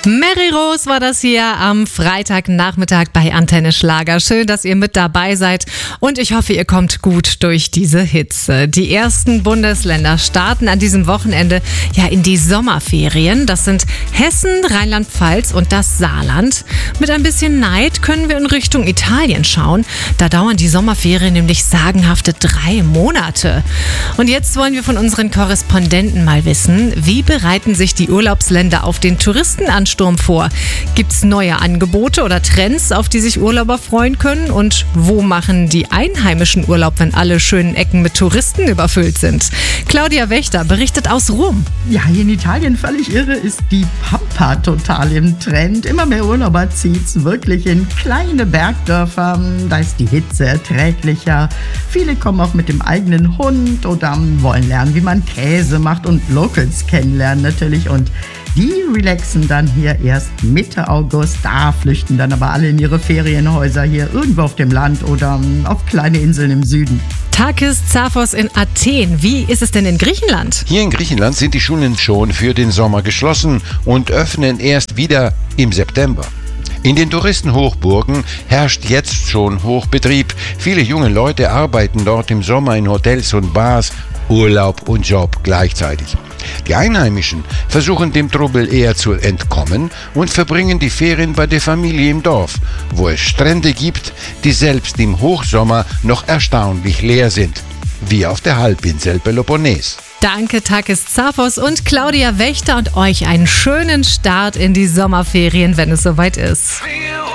Mary Rose war das hier am Freitagnachmittag bei Antenne Schlager. Schön, dass ihr mit dabei seid und ich hoffe, ihr kommt gut durch diese Hitze. Die ersten Bundesländer starten an diesem Wochenende in die Sommerferien. Das sind Hessen, Rheinland-Pfalz und das Saarland. Mit ein bisschen Neid können wir in Richtung Italien schauen. Da dauern die Sommerferien nämlich sagenhafte 3 Monate. Und jetzt wollen wir von unseren Korrespondenten mal wissen, wie bereiten sich die Urlaubsländer auf den Touristenansturm vor? Gibt es neue Angebote oder Trends, auf die sich Urlauber freuen können? Und wo machen die Einheimischen Urlaub, wenn alle schönen Ecken mit Touristen überfüllt sind? Claudia Wächter berichtet aus Rom. Ja, hier in Italien völlig irre ist die Pampa total im Trend. Immer mehr Urlauber zieht's wirklich in kleine Bergdörfer. Da ist die Hitze erträglicher. Viele kommen auch mit dem eigenen Hund oder wollen lernen, wie man Käse macht und Locals kennenlernen natürlich. Und die relaxen dann hier erst Mitte August. Da flüchten dann aber alle in ihre Ferienhäuser hier irgendwo auf dem Land oder auf kleine Inseln im Süden. Takis Zaphos in Athen. Wie ist es denn in Griechenland? Hier in Griechenland sind die Schulen schon für den Sommer geschlossen und öffnen erst wieder im September. In den Touristenhochburgen herrscht jetzt schon Hochbetrieb. Viele junge Leute arbeiten dort im Sommer in Hotels und Bars, Urlaub und Job gleichzeitig. Die Einheimischen versuchen dem Trubel eher zu entkommen und verbringen die Ferien bei der Familie im Dorf, wo es Strände gibt, die selbst im Hochsommer noch erstaunlich leer sind, wie auf der Halbinsel Peloponnes. Danke Takis Zaphos und Claudia Wächter und euch einen schönen Start in die Sommerferien, wenn es soweit ist.